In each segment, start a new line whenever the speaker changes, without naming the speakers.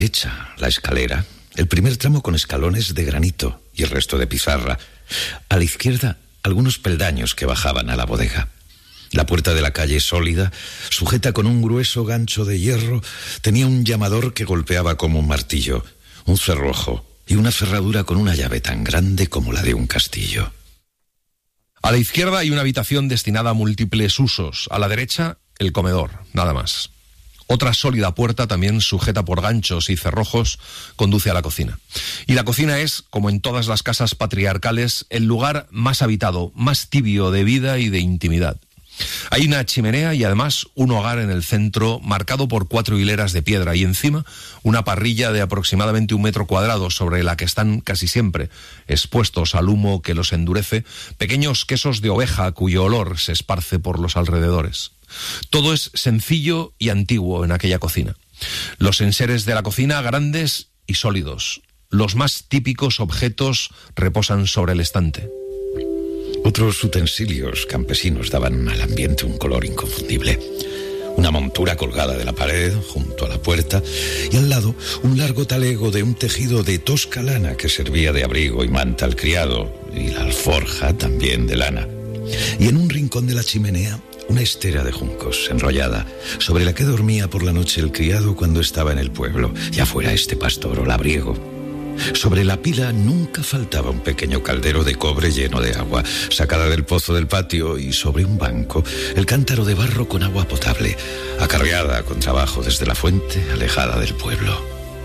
Hecha la escalera, el primer tramo con escalones de granito y el resto de pizarra. A la izquierda, algunos peldaños que bajaban a la bodega. La puerta de la calle, sólida, sujeta con un grueso gancho de hierro, tenía un llamador que golpeaba como un martillo, un cerrojo y una cerradura con una llave tan grande como la de un castillo.
A la izquierda hay una habitación destinada a múltiples usos. A la derecha, el comedor, nada más. Otra sólida puerta, también sujeta por ganchos y cerrojos, conduce a la cocina. Y la cocina es, como en todas las casas patriarcales, el lugar más habitado, más tibio de vida y de intimidad. Hay una chimenea y además un hogar en el centro marcado por 4 hileras de piedra y encima una parrilla de aproximadamente 1 metro cuadrado sobre la que están casi siempre expuestos al humo que los endurece pequeños quesos de oveja cuyo olor se esparce por los alrededores. Todo es sencillo y antiguo en aquella cocina. Los enseres de la cocina grandes y sólidos. Los más típicos objetos reposan sobre el estante.
Otros utensilios campesinos daban al ambiente un color inconfundible. Una montura colgada de la pared junto a la puerta y al lado un largo talego de un tejido de tosca lana que servía de abrigo y manta al criado, y la alforja también de lana. Y en un rincón de la chimenea una estera de juncos enrollada, sobre la que dormía por la noche el criado cuando estaba en el pueblo, ya fuera este pastor o labriego. Sobre la pila nunca faltaba un pequeño caldero de cobre lleno de agua, sacada del pozo del patio, y sobre un banco el cántaro de barro con agua potable, acarreada con trabajo desde la fuente, alejada del pueblo.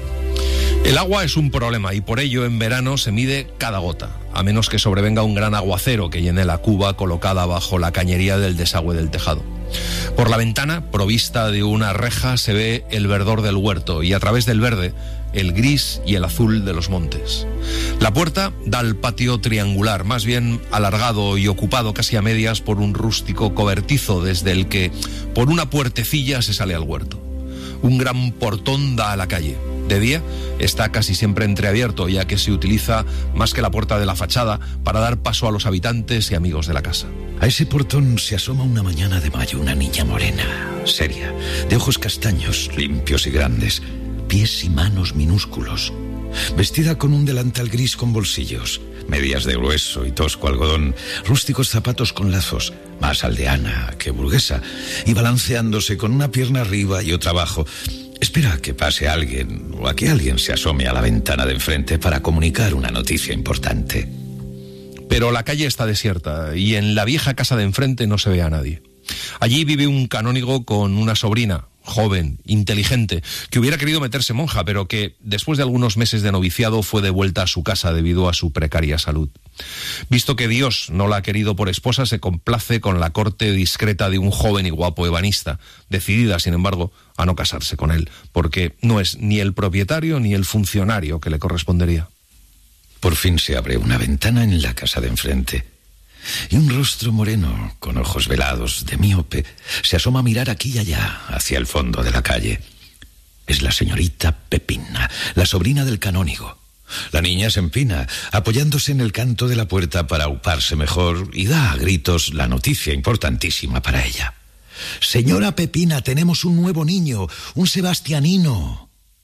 El agua es un problema y por ello en verano se mide cada gota, a menos que sobrevenga un gran aguacero que llene la cuba colocada bajo la cañería del desagüe del tejado. Por la ventana, provista de una reja, se ve el verdor del huerto y a través del verde, el gris y el azul de los montes. La puerta da al patio triangular, más bien alargado y ocupado casi a medias por un rústico cobertizo desde el que, por una puertecilla, se sale al huerto. Un gran portón da a la calle. De día está casi siempre entreabierto, ya que se utiliza más que la puerta de la fachada para dar paso a los habitantes y amigos de la casa.
A ese portón se asoma una mañana de mayo una niña morena, seria, de ojos castaños, limpios y grandes, pies y manos minúsculos, vestida con un delantal gris con bolsillos, medias de grueso y tosco algodón, rústicos zapatos con lazos, más aldeana que burguesa, y balanceándose con una pierna arriba y otra abajo. Espera a que pase alguien o a que alguien se asome a la ventana de enfrente para comunicar una noticia importante.
Pero la calle está desierta y en la vieja casa de enfrente no se ve a nadie. Allí vive un canónigo con una sobrina, joven, inteligente, que hubiera querido meterse monja, pero que, después de algunos meses de noviciado, fue devuelta a su casa debido a su precaria salud. Visto que Dios no la ha querido por esposa, se complace con la corte discreta de un joven y guapo ebanista, decidida, sin embargo, a no casarse con él, porque no es ni el propietario ni el funcionario que le correspondería.
Por fin se abre una ventana en la casa de enfrente, y un rostro moreno, con ojos velados, de míope, se asoma a mirar aquí y allá, hacia el fondo de la calle. Es la señorita Pepina, la sobrina del canónigo. La niña se empina, apoyándose en el canto de la puerta para auparse mejor, y da a gritos la noticia importantísima para ella. «Señora Pepina, tenemos un nuevo niño, un sebastianino».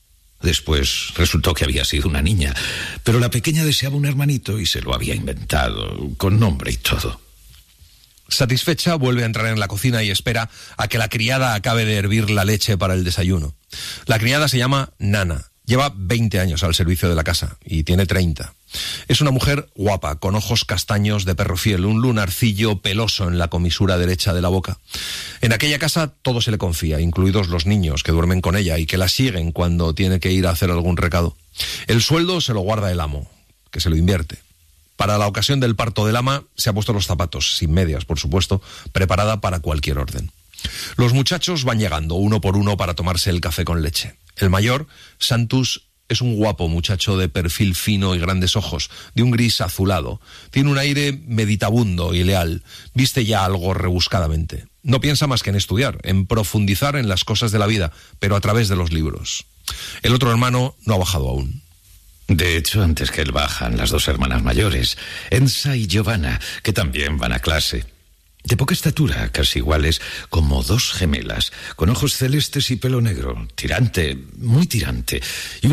Después resultó que había sido una niña, pero la pequeña deseaba un hermanito y se lo había inventado, con nombre y todo.
Satisfecha, vuelve a entrar en la cocina y espera a que la criada acabe de hervir la leche para el desayuno. La criada se llama Nana, lleva 20 años al servicio de la casa y tiene 30. Es una mujer guapa, con ojos castaños de perro fiel, un lunarcillo peloso en la comisura derecha de la boca. En aquella casa todo se le confía, incluidos los niños que duermen con ella y que la siguen cuando tiene que ir a hacer algún recado. El sueldo se lo guarda el amo, que se lo invierte. Para la ocasión del parto del ama se ha puesto los zapatos, sin medias, por supuesto, preparada para cualquier orden. Los muchachos van llegando uno por uno para tomarse el café con leche. El mayor, Santus, es un guapo muchacho de perfil fino y grandes ojos, de un gris azulado. Tiene un aire meditabundo y leal. Viste ya algo rebuscadamente. No piensa más que en estudiar, en profundizar en las cosas de la vida, pero a través de los libros. El otro hermano no ha bajado aún.
De hecho, antes que él bajan las 2 hermanas mayores, Ensa y Giovanna, que también van a clase. de poca estatura, casi iguales, como dos gemelas, con ojos celestes y pelo negro, tirante, muy tirante, y